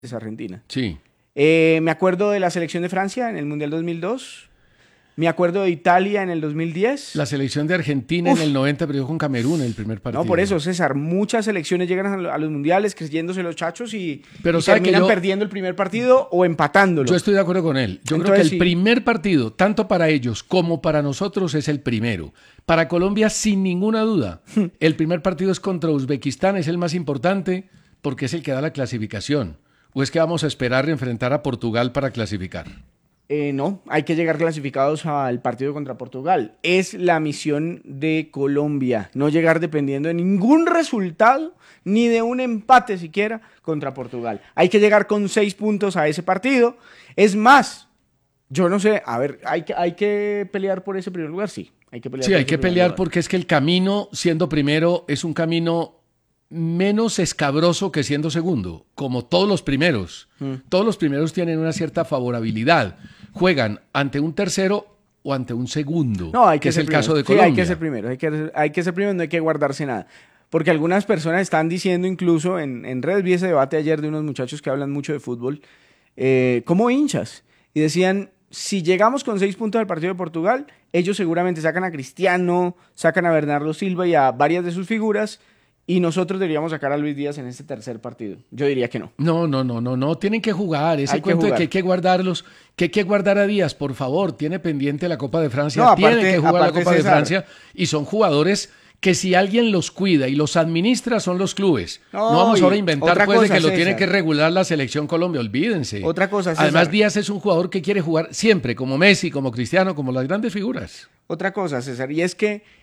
es Argentina. Sí. Me acuerdo de la selección de Francia en el Mundial 2002. Me acuerdo de Italia en el 2010. La selección de Argentina en el 90 perdió con Camerún en el primer partido. No, por eso, César, muchas selecciones llegan a los mundiales creyéndose los chachos y Pero sabe terminan que perdiendo el primer partido o empatándolo. Yo estoy de acuerdo con él. Yo creo que el primer partido, tanto para ellos como para nosotros, es el primero. Para Colombia, sin ninguna duda, el primer partido es contra Uzbekistán, es el más importante porque es el que da la clasificación. ¿O es que vamos a esperar enfrentar a Portugal para clasificar? No, hay que llegar clasificados al partido contra Portugal. Es la misión de Colombia, no llegar dependiendo de ningún resultado, ni de un empate siquiera contra Portugal. Hay que llegar con 6 puntos a ese partido. Es más, yo no sé, a ver, ¿hay que pelear por ese primer lugar? Sí, hay que pelear. Sí, hay que pelear porque es que el camino, siendo primero, es un camino menos escabroso que siendo segundo, como todos los primeros. Todos los primeros tienen una cierta favorabilidad. Juegan ante un tercero o ante un segundo, no, que es el caso de sí, Colombia. Hay que ser primero, hay que ser primero, no hay que guardarse nada. Porque algunas personas están diciendo incluso en redes, vi ese debate ayer de unos muchachos que hablan mucho de fútbol, como hinchas, y decían, si llegamos con 6 puntos al partido de Portugal, ellos seguramente sacan a Cristiano, sacan a Bernardo Silva y a varias de sus figuras, y nosotros deberíamos sacar a Luis Díaz en este tercer partido. Yo diría que no. No, tienen que jugar. Ese cuento de que hay que guardarlos, que hay que guardar a Díaz, por favor, tiene pendiente la Copa de Francia, no, tiene que jugar la Copa César, de Francia, y son jugadores que si alguien los cuida y los administra son los clubes. No vamos ahora a inventar pues de que lo tiene que regular la selección Colombia, olvídense. Otra cosa, César. Además, Díaz es un jugador que quiere jugar siempre, como Messi, como Cristiano, como las grandes figuras. Otra cosa, César, y es que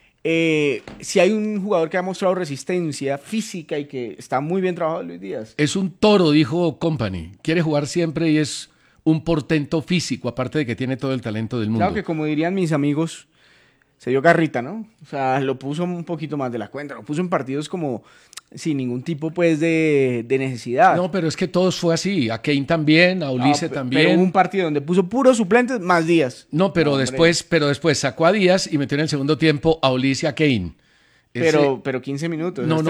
si hay un jugador que ha mostrado resistencia física y que está muy bien trabajado, Luis Díaz. Es un toro, dijo Company. Quiere jugar siempre y es un portento físico, aparte de que tiene todo el talento del mundo. Claro que, como dirían mis amigos, se dio garrita, ¿no? O sea, lo puso un poquito más de la cuenta, lo puso en partidos como sin ningún tipo, pues, de necesidad. No, pero es que todos fue así. A Kane también, a Ulises también. Pero hubo un partido donde puso puros suplentes más Díaz. No, pero después sacó a Díaz y metió en el segundo tiempo a Ulises y a Kane. Pero 15 minutos. No,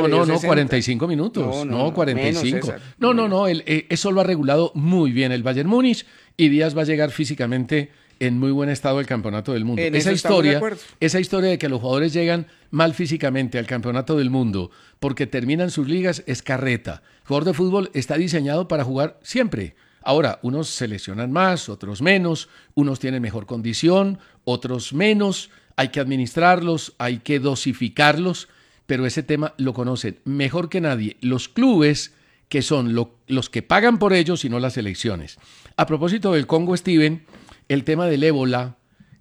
45 minutos. No, 45. Menos, eso lo ha regulado muy bien el Bayern Múnich y Díaz va a llegar físicamente en muy buen estado al campeonato del mundo. Esa historia de que los jugadores llegan mal físicamente al campeonato del mundo porque terminan sus ligas es carreta. El jugador de fútbol está diseñado para jugar siempre. Ahora, unos se lesionan más, otros menos, unos tienen mejor condición, otros menos. Hay que administrarlos, hay que dosificarlos, pero ese tema lo conocen mejor que nadie los clubes, que son los que pagan por ellos y no las selecciones. A propósito del Congo, Steven, el tema del ébola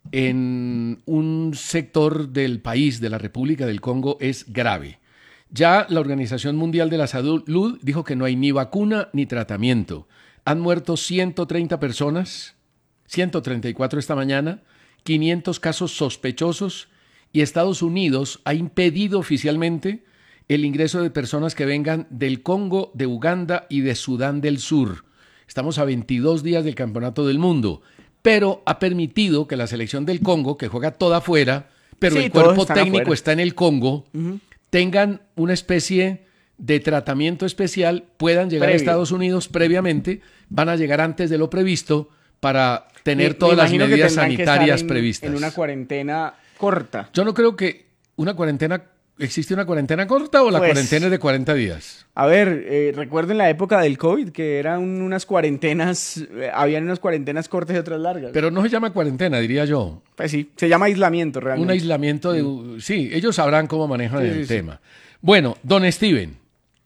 en un sector del país, de la República del Congo, es grave. Ya la Organización Mundial de la Salud dijo que no hay ni vacuna ni tratamiento. Han muerto 130 personas, 134 esta mañana, 500 casos sospechosos y Estados Unidos ha impedido oficialmente el ingreso de personas que vengan del Congo, de Uganda y de Sudán del Sur. Estamos a 22 días del Campeonato del Mundo, pero ha permitido que la selección del Congo, que juega toda afuera, pero sí, el cuerpo técnico afuera, está en el Congo, tengan una especie de tratamiento especial, puedan llegar a Estados Unidos previamente, van a llegar antes de lo previsto para tener todas las medidas sanitarias previstas. En una cuarentena corta. Yo no creo que ¿existe una cuarentena corta o la cuarentena es de 40 días? A ver, recuerden la época del COVID, que eran unas cuarentenas, habían unas cuarentenas cortas y otras largas. Pero no se llama cuarentena, diría yo. Pues sí, se llama aislamiento realmente. Un aislamiento sí, ellos sabrán cómo manejan el tema. Bueno, don Steven,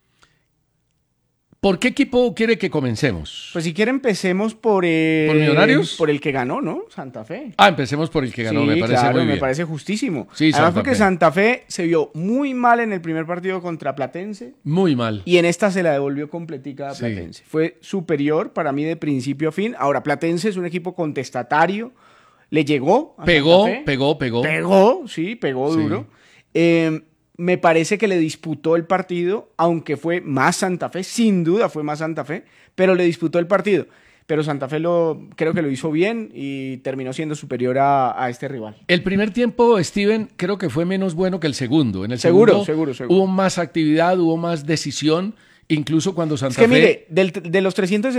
¿por qué equipo quiere que comencemos? Pues si quiere empecemos por ¿Millonarios? Por el que ganó, ¿no? Santa Fe. Empecemos por el que ganó, me parece muy bien. Me parece justísimo. Sí, además porque Santa Fe se vio muy mal en el primer partido contra Platense. Muy mal. Y en esta se la devolvió completica a Platense. Fue superior para mí de principio a fin. Ahora, Platense es un equipo contestatario. Le llegó a Pegó. Pegó duro. Me parece que le disputó el partido, aunque fue más Santa Fe, sin duda fue más Santa Fe, pero le disputó el partido. Pero Santa Fe creo que lo hizo bien y terminó siendo superior a este rival. El primer tiempo, Steven, creo que fue menos bueno que el segundo. En el seguro. Hubo más actividad, hubo más decisión incluso cuando Santa Fe... Fe... mire, de los 300